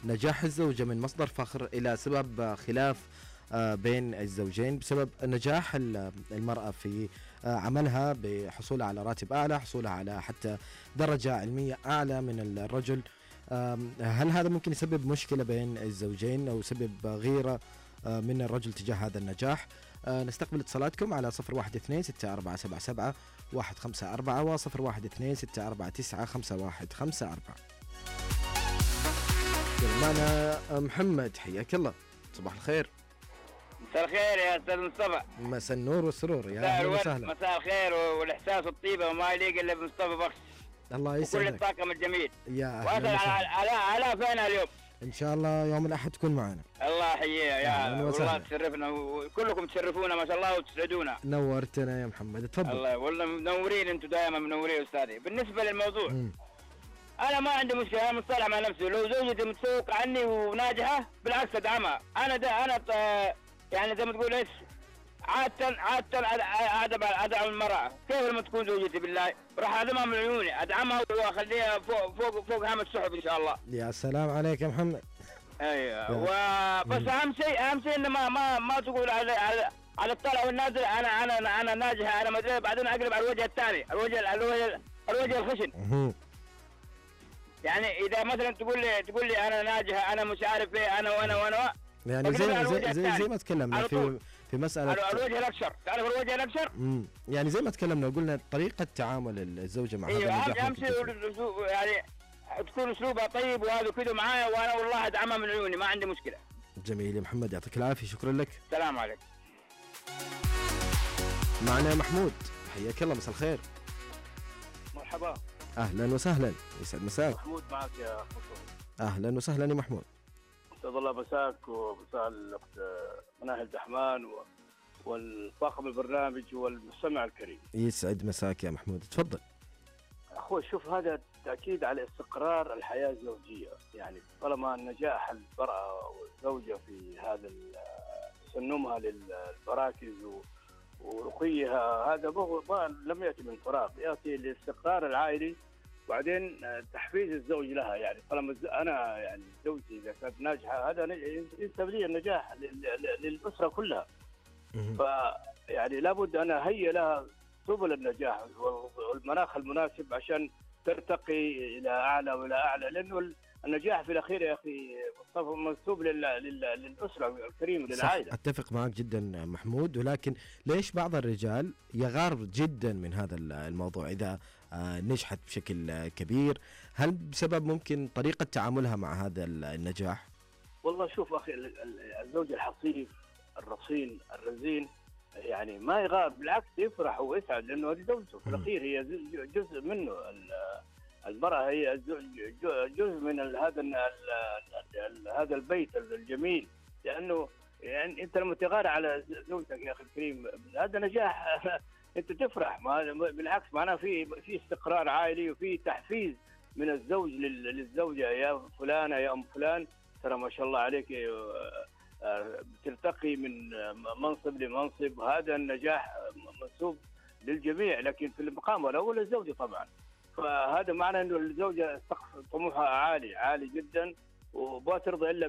نجاح الزوجة من مصدر فخر إلى سبب خلاف بين الزوجين بسبب نجاح المرأة في عملها، بحصولها على راتب أعلى، حصولها على حتى درجة علمية أعلى من الرجل. هل هذا ممكن يسبب مشكلة بين الزوجين أو يسبب غيرة من الرجل تجاه هذا النجاح؟ نستقبل اتصالاتكم على 012-6477-154 و 012-6499-5154. معنا محمد، حياك الله، صباح الخير. مساء الخير يا استاذ مصطفى. مساء النور والسرور، يا اهلا وسهلا. مساء الخير والاحساس الطيبه وما يليق الا بمصطفى بخش. الله يسعدك. وكل الطاقم الجميل. يا اهلا على فين اليوم؟ ان شاء الله يوم الاحد تكون معنا. الله يحييه يا والله تشرفنا وكلكم تشرفونا ما شاء الله وتسعدونا. نورتنا يا محمد، تفضل. الله والله منورين، انتم دائما منورين استاذي. بالنسبه للموضوع انا ما عندي مشكله، انا مصالح مع نفسي. لو زوجتي متفوق عني وناجحه بالعكس ادعمها. انا يعني زي ما تقول ايش، عادة ادعم المرأة. كيف لما تكون زوجتي بالله راح ادعمها من عيوني، ادعمها واخليها فوق هام السحب ان شاء الله. يا سلام عليك يا محمد. ايوه بس اهم شيء ان ما تقول على الطلع والنازل انا ناجحه، انا مدري، بعدين اقلب على الوجه الثاني، الوجه الخشن. يعني اذا مثلا تقول لي انا ناجحه، انا مش عارف ايه، انا وانا يعني زي ما تكلمنا في مسألة الوجه الأكشر. تعرف الوجه الأكشر؟ يعني زي ما تكلمنا وقلنا طريقة تعامل الزوجة مع هذا النجاح. أهم شيء يعني تكون أسلوبها طيب وهذا كده معايا، وأنا والله أدعمها من عيوني، ما عندي مشكلة. جميل يا محمد، يعطيك العافية، شكرا لك. السلام عليكم. معنا محمود، حياك الله، مساء الخير. مرحبا. أهلا وسهلا، يسعد مساك. محمود معك يا مصطفى. أهلا وسهلا يا محمود. أسعد الله مساك ومساء الأخت مناهل الدحمان والطاقم البرنامج والمستمع الكريم. يسعد مساك يا محمود، تفضل. أخوي شوف، هذا تأكيد على استقرار الحياة الزوجية. يعني طالما نجاح المرأة والزوجة في هذا تسنمها للمراكز ورقيها، هذا لم يأتي من فراغ، يأتي للاستقرار العائلي، وبعدين تحفيز الزوج لها. يعني طالما انا يعني زوجتي اذا كانت ناجحه، هذا ينسب لي النجاح للاسره كلها. فيعني لابد ان اهيئ لها سبل النجاح والمناخ المناسب عشان ترتقي الى اعلى والى اعلى، لانه النجاح في الاخير يا اخي مصطفى منسوب للاسره الكريمه، للعائله. اتفق معك جدا محمود، ولكن ليش بعض الرجال يغار جدا من هذا الموضوع اذا نجحت بشكل كبير؟ هل بسبب ممكن طريقه تعاملها مع هذا النجاح؟ والله شوف اخي، الزوج الحصيف الرصين الرزين يعني ما يغار، بالعكس يفرح ويسعد، لانه هذه زوجته في الاخير، هي جزء منه. المرأة هي جزء من هذا البيت الجميل، لأنه يعني أنت لما تغار على زوجتك يا أخي الكريم، هذا نجاح. أنت تفرح، بالعكس معناه في استقرار عائلي، وفي تحفيز من الزوج للزوجة، يا فلانة يا أم فلان ترى ما شاء الله عليك بترتقي من منصب لمنصب. هذا النجاح منسوب للجميع، لكن في المقام الأول الزوجة طبعا. فهذا معنى انه الزوجه سقف طموحها عالي جدا، وما ترضى الا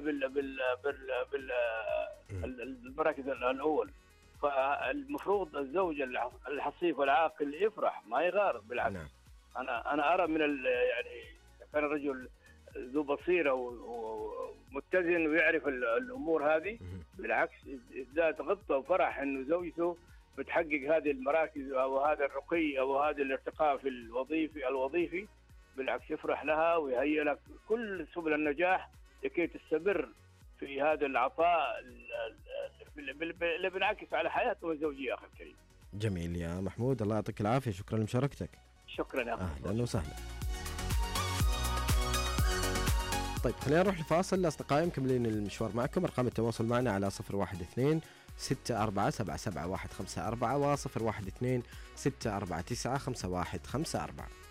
بالمراكز الاول. فالمفروض الزوج الحصيف والعاقل يفرح ما يغار، بالعكس. انا ارى يعني كان الرجل ذو بصيره ومتزن ويعرف الامور هذه، بالعكس ازداد غبطه وفرح انه زوجته بتحقق هذه المراكز او هذا الرقي او هذا الارتقاء في الوظيفي. بالعكس يفرح لها ويهيئ لك كل سبل النجاح لكي تستمر في هذا العطاء اللي بينعكس على حياتهم الزوجيه. اخي الكريم. جميل يا محمود، الله يعطيك العافيه، شكرا لمشاركتك. شكرا يا اخي. اهلا وسهلا. طيب خلينا نروح لفاصل. أصدقائي مكملين المشوار معكم. أرقام التواصل معنا على 012-6477-154 و 012-649-5154.